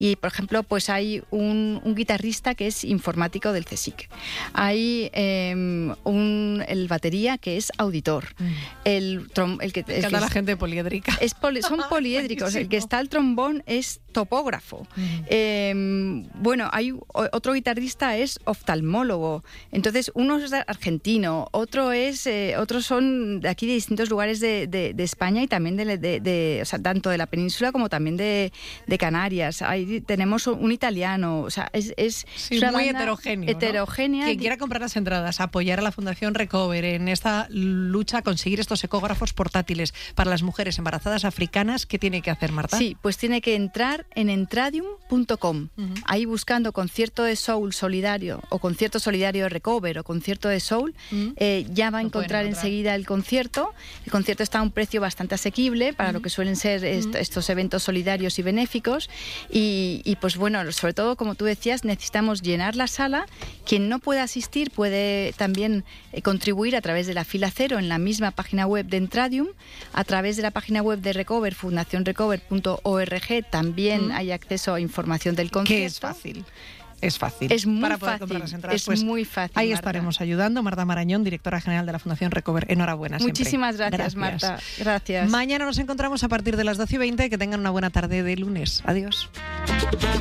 Y, por ejemplo, pues hay un guitarrista que es informático del CSIC. Hay el batería que es auditor. El que la gente poliédrica. Son poliédricos. El que está al trombón es topógrafo. Bueno, hay otro guitarrista es oftalmólogo. Entonces, uno es argentino, otros son de aquí, de distintos lugares de España y también o sea, tanto de la península como también de Canarias. Ahí tenemos un italiano. O sea, es una muy banda heterogénea. Quien quiera comprar las entradas, apoyar a la Fundación Recover en esta lucha a conseguir estos ecógrafos portátiles para las mujeres embarazadas africanas, ¿qué tiene que hacer, Marta? Sí, pues tiene que entrar en entradium.com. Ahí buscando concierto de soul solidario o concierto solidario de Recover o concierto de soul, ya va a encontrar enseguida el concierto. El concierto está a un precio bastante asequible para lo que suelen ser estos eventos solidarios y benéficos. Y pues bueno, sobre todo, como tú decías, necesitamos llenar la sala. Quien no pueda asistir puede también contribuir a través de la fila cero en la misma página web de Entradium, a través de la página web de Recover, fundacionrecover.org, también hay acceso a información del concierto. Que es fácil. Es fácil. Es muy para poder fácil. comprar las entradas. Es pues muy fácil. Ahí Marta. estaremos ayudando. Marta Marañón, directora general de la Fundación Recover. Enhorabuena. Muchísimas gracias, Marta. Gracias. Mañana nos encontramos a partir de las 12:20. Que tengan una buena tarde de lunes. Adiós.